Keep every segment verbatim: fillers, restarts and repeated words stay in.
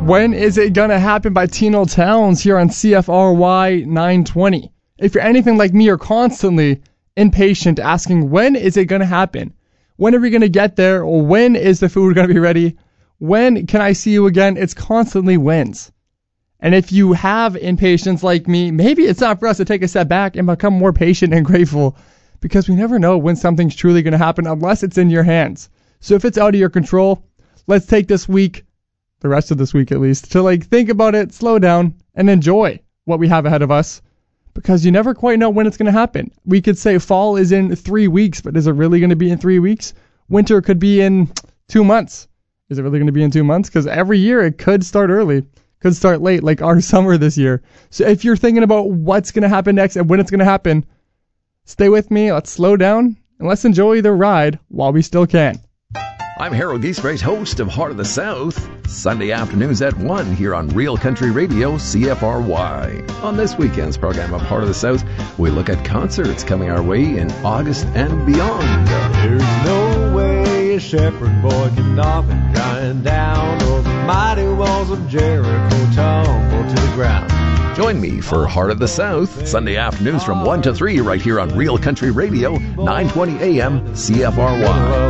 When Is It Gonna Happen by Tino Towns here on C F R Y nine twenty. If you're anything like me, you're constantly impatient asking, when is it gonna happen? When are we gonna get there? Or when is the food gonna be ready? When can I see you again? It's constantly wins. And if you have impatience like me, maybe it's not for us to take a step back and become more patient and grateful, because we never know when something's truly gonna happen unless it's in your hands. So if it's out of your control, let's take this week, the rest of this week at least, to like think about it, slow down, and enjoy what we have ahead of us, because you never quite know when it's going to happen. We could say fall is in three weeks, but is it really going to be in three weeks? Winter could be in two months. Is it really going to be in two months? Because every year it could start early, could start late, like our summer this year. So if you're thinking about what's going to happen next and when it's going to happen, stay with me, let's slow down, and let's enjoy the ride while we still can. I'm Harold Giesbrecht, host of Heart of the South, Sunday afternoons at one here on Real Country Radio, C F R Y. On this weekend's program of Heart of the South, we look at concerts coming our way in August and beyond. There's no way a shepherd boy can knock a giant down, or the mighty walls of Jericho tumble to the ground. Join me for Heart of the South, Sunday afternoons from one to three right here on Real Country Radio, nine twenty A M, C F R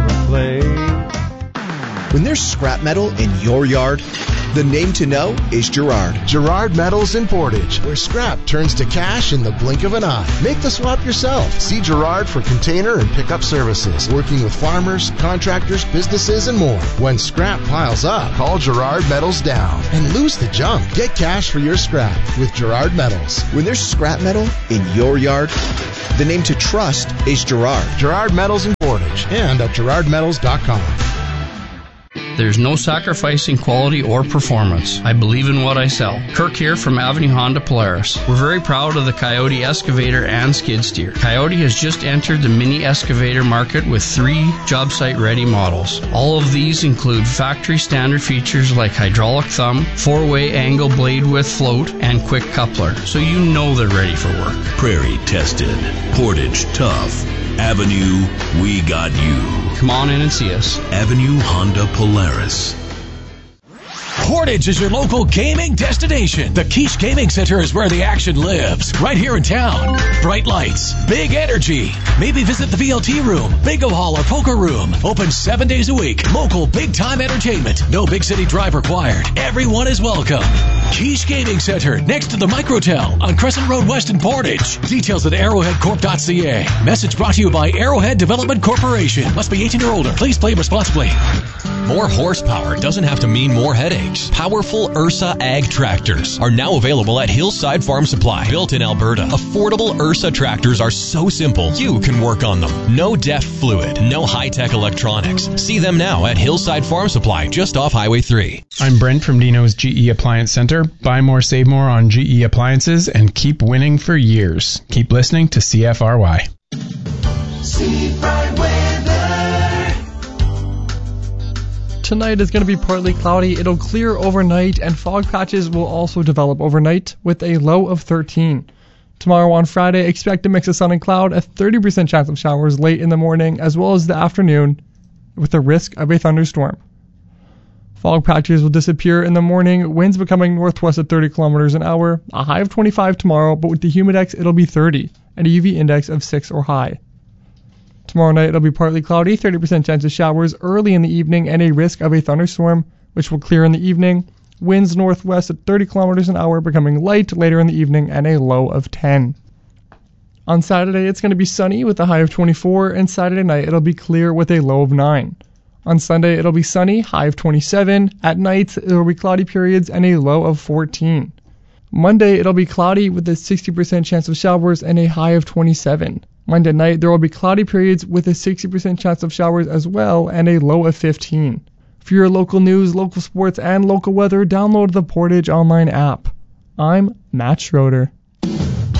Y. When there's scrap metal in your yard, the name to know is Girard. Girard Metals in Portage, where scrap turns to cash in the blink of an eye. Make the swap yourself. See Girard for container and pickup services, working with farmers, contractors, businesses, and more. When scrap piles up, call Girard Metals down and lose the junk. Get cash for your scrap with Girard Metals. When there's scrap metal in your yard, the name to trust is Girard. Girard Metals in Portage and at girard metals dot com. There's no sacrificing quality or performance. I believe in what I sell. Kirk here from Avenue Honda Polaris. We're very proud of the Coyote Excavator and Skid Steer. Coyote has just entered the mini excavator market with three job site ready models. All of these include factory standard features like hydraulic thumb, four-way angle blade width float, and quick coupler, so you know they're ready for work. Prairie tested, Portage tough. Avenue, we got you. Come on in and see us. Avenue Honda Polaris. Portage is your local gaming destination. The Quiche Gaming Center is where the action lives, right here in town. Bright lights, big energy. Maybe visit the V L T room, bingo hall, or poker room. Open seven days a week. Local big-time entertainment. No big city drive required. Everyone is welcome. Quiche Gaming Center, next to the Microtel on Crescent Road West in Portage. Details at arrowhead corp dot c a. Message brought to you by Arrowhead Development Corporation. Must be eighteen or older. Please play responsibly. More horsepower doesn't have to mean more headaches. Powerful Ursa Ag tractors are now available at Hillside Farm Supply. Built in Alberta, affordable Ursa tractors are so simple you can work on them. No D E F fluid, no high-tech electronics. See them now at Hillside Farm Supply, just off Highway three. I'm Brent from Dino's G E Appliance Center. Buy more, save more on G E appliances and keep winning for years. Keep listening to C F R Y. Seafront weather. Tonight is going to be partly cloudy. It'll clear overnight, and fog patches will also develop overnight with a low of thirteen. Tomorrow on Friday, expect a mix of sun and cloud, a thirty percent chance of showers late in the morning as well as the afternoon with a risk of a thunderstorm. Fog patches will disappear in the morning, winds becoming northwest at thirty kilometers an hour, a high of twenty-five tomorrow, but with the humidex it'll be thirty, and a U V index of six or high. Tomorrow night it'll be partly cloudy, thirty percent chance of showers early in the evening, and a risk of a thunderstorm, which will clear in the evening. Winds northwest at thirty kilometers an hour, becoming light later in the evening, and a low of ten. On Saturday it's going to be sunny with a high of twenty-four, and Saturday night it'll be clear with a low of nine. On Sunday it'll be sunny, high of twenty-seven. At night it'll be cloudy periods and a low of fourteen. Monday it'll be cloudy with a sixty percent chance of showers and a high of twenty-seven. Monday night there will be cloudy periods with a sixty percent chance of showers as well and a low of fifteen. For your local news, local sports, and local weather, download the Portage Online app. I'm Matt Schroeder.